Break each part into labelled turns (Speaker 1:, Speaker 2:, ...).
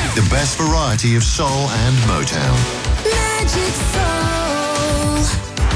Speaker 1: The best variety of soul and Motown.
Speaker 2: Magic Soul.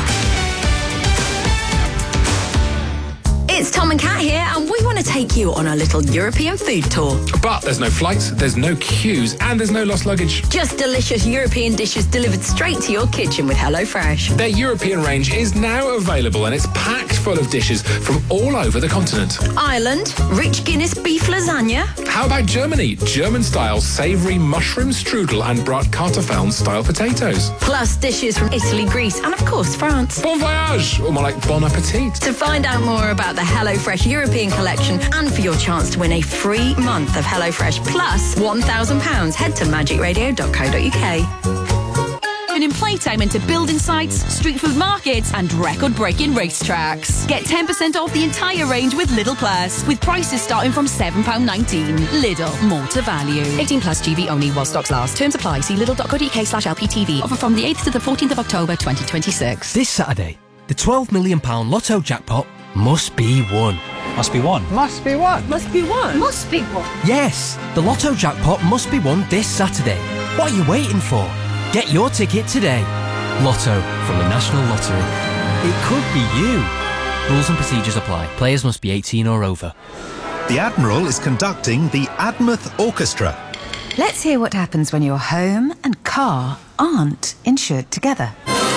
Speaker 2: It's Tom and Kat here, and we want to take you on a little European food tour.
Speaker 3: But there's no flights, there's no queues, and there's no lost luggage.
Speaker 2: Just delicious European dishes delivered straight to your kitchen with HelloFresh.
Speaker 3: Their European range is now available, and it's packed full of dishes from all over the continent.
Speaker 2: Ireland, rich Guinness beef lasagna.
Speaker 3: How about Germany? German-style savoury mushroom strudel and bratkartoffeln-style potatoes.
Speaker 2: Plus dishes from Italy, Greece, and of course France.
Speaker 3: Bon voyage, or more like bon appetit.
Speaker 2: To find out more about the HelloFresh European collection and for your chance to win a free month of HelloFresh plus £1,000, head to magicradio.co.uk.
Speaker 4: In playtime into building sites, street food markets and record-breaking racetracks. Get 10% off the entire range with Lidl Plus, with prices starting from £7.19. Lidl, more to value. 18 plus GB only while stocks last. Terms apply. See lidl.co.uk/LPTV. Offer from the 8th to the 14th of October 2026.
Speaker 5: This Saturday, the £12 million Lotto jackpot must be won.
Speaker 6: Must be won.
Speaker 7: Must be won.
Speaker 4: Must be won. Must be won.
Speaker 5: Yes, the Lotto jackpot must be won this Saturday. What are you waiting for? Get your ticket today. Lotto from the National Lottery. It could be you. Rules and procedures apply. Players must be 18 or over.
Speaker 8: The Admiral is conducting the Admouth Orchestra.
Speaker 9: Let's hear what happens when your home and car aren't insured together.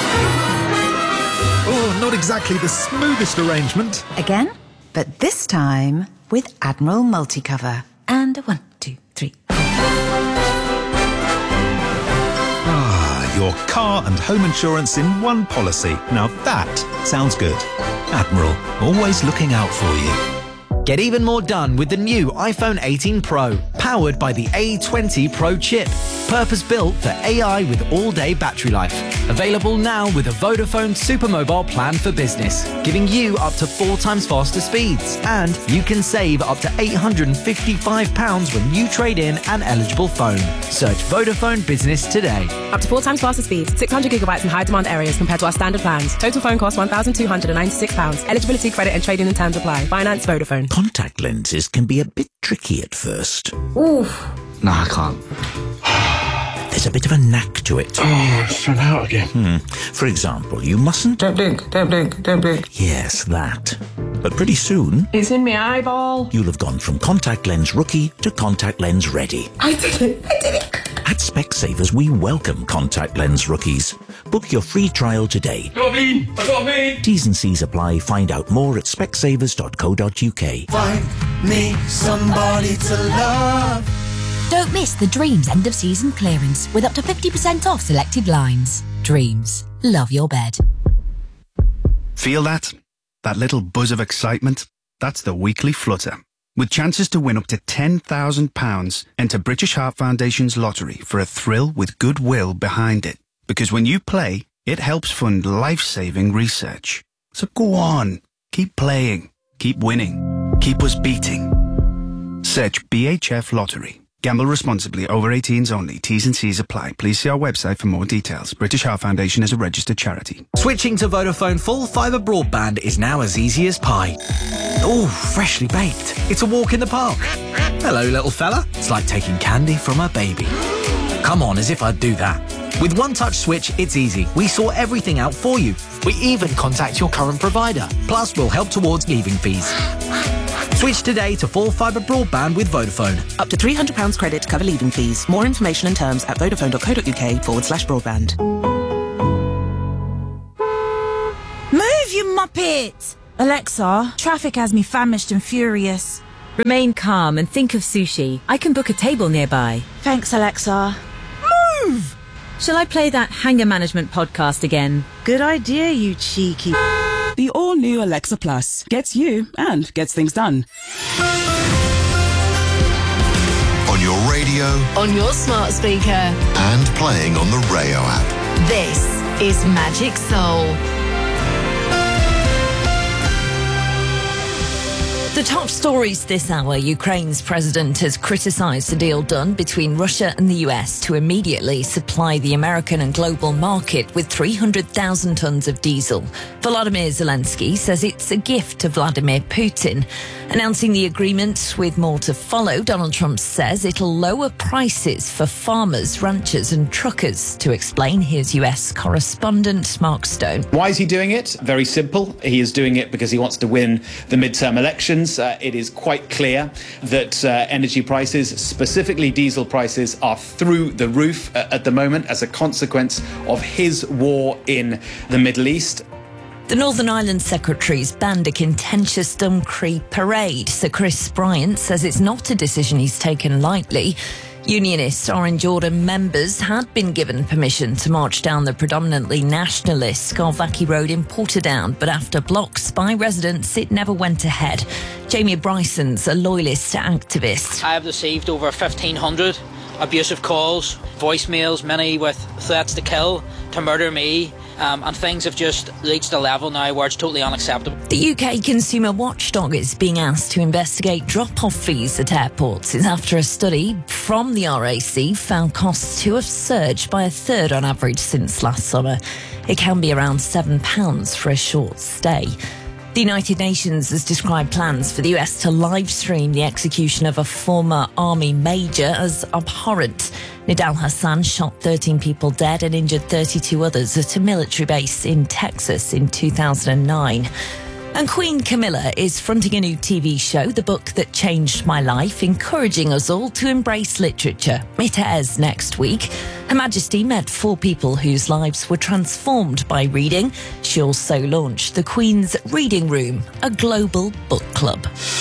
Speaker 8: Oh, not exactly the smoothest arrangement.
Speaker 9: Again, but this time with Admiral Multicover. And 1, 2, 3.
Speaker 8: Your car and home insurance in one policy. Now that sounds good. Admiral, always looking out for you.
Speaker 10: Get even more done with the new iPhone 18 Pro, powered by the A20 Pro chip. Purpose-built for AI with all-day battery life. Available now with a Vodafone Supermobile plan for business, giving you up to 4 times faster speeds. And you can save up to £855 when you trade in an eligible phone. Search Vodafone Business today.
Speaker 11: Up to 4 times faster speeds, 600 gigabytes in high-demand areas compared to our standard plans. Total phone cost £1,296. Eligibility, credit and trading and terms apply. Finance Vodafone.
Speaker 12: Contact lenses can be a bit tricky at first.
Speaker 11: Oof.
Speaker 12: No, I can't. There's a bit of a knack to it.
Speaker 7: Oh, it's run out again.
Speaker 12: For example, you mustn't...
Speaker 7: Don't blink, don't blink, don't blink.
Speaker 12: Yes, that. But pretty soon...
Speaker 7: It's in my eyeball.
Speaker 12: You'll have gone from contact lens rookie to contact lens ready.
Speaker 7: I did it.
Speaker 12: At Specsavers, we welcome contact lens rookies. Book your free trial today.
Speaker 7: I got me.
Speaker 12: T's and C's apply. Find out more at specsavers.co.uk.
Speaker 13: Find me somebody to love.
Speaker 14: Don't miss the Dreams end of season clearance with up to 50% off selected lines. Dreams. Love your bed.
Speaker 15: Feel that? That little buzz of excitement? That's the weekly flutter. With chances to win up to £10,000, enter British Heart Foundation's lottery for a thrill with goodwill behind it. Because when you play, it helps fund life-saving research. So go on. Keep playing. Keep winning. Keep us beating. Search BHF Lottery. Gamble responsibly. Over 18s only. T's and C's apply. Please see our website for more details. British Heart Foundation is a registered charity.
Speaker 10: Switching to Vodafone full fibre broadband is now as easy as pie. Ooh, freshly baked. It's a walk in the park. Hello, little fella. It's like taking candy from a baby. Come on, as if I'd do that. With One Touch Switch, it's easy. We sort everything out for you. We even contact your current provider. Plus, we'll help towards leaving fees. Switch today to full fibre broadband with Vodafone.
Speaker 11: Up to £300 credit to cover leaving fees. More information and terms at vodafone.co.uk/broadband.
Speaker 16: Move, you muppet! Alexa, traffic has me famished and furious.
Speaker 17: Remain calm and think of sushi. I can book a table nearby.
Speaker 16: Thanks, Alexa. Move!
Speaker 17: Shall I play that Hanger Management podcast again?
Speaker 16: Good idea, you cheeky...
Speaker 18: The all-new Alexa Plus gets you and gets things done.
Speaker 1: On your radio.
Speaker 2: On your smart speaker.
Speaker 1: And playing on the Rayo app.
Speaker 2: This is Magic Soul.
Speaker 6: The top stories this hour. Ukraine's president has criticised the deal done between Russia and the US to immediately supply the American and global market with 300,000 tonnes of diesel. Volodymyr Zelensky says it's a gift to Vladimir Putin. Announcing the agreement with more to follow, Donald Trump says it'll lower prices for farmers, ranchers and truckers. To explain, here's US correspondent Mark Stone.
Speaker 19: Why is he doing it? Very simple. He is doing it because he wants to win the midterm elections. It is quite clear that energy prices, specifically diesel prices, are through the roof at the moment as a consequence of his war in the Middle East.
Speaker 6: The Northern Ireland Secretary's banned a contentious Dumcree parade. Sir Chris Bryant says it's not a decision he's taken lightly. Unionist Orange Order members had been given permission to march down the predominantly nationalist Skarvaki Road in Portadown, but after blocks by residents, it never went ahead. Jamie Bryson's a loyalist activist.
Speaker 20: I have received over 1,500 abusive calls, voicemails, many with threats to kill, to murder me, and things have just reached a level now where it's totally unacceptable.
Speaker 6: The UK Consumer Watchdog is being asked to investigate drop-off fees at airports. It's after a study from the RAC found costs to have surged by a third on average since last summer. It can be around £7 for a short stay. The United Nations has described plans for the US to live stream the execution of a former army major as abhorrent. Nidal Hassan shot 13 people dead and injured 32 others at a military base in Texas in 2009. And Queen Camilla is fronting a new TV show, The Book That Changed My Life, encouraging us all to embrace literature. It airs next week. Her Majesty met 4 people whose lives were transformed by reading. She also launched the Queen's Reading Room, a global book club.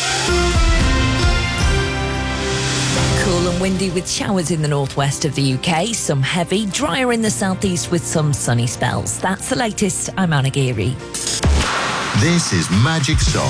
Speaker 6: Cool and windy with showers in the northwest of the UK, some heavy, drier in the southeast with some sunny spells. That's the latest. I'm Anna Geary.
Speaker 1: This is Magic Soul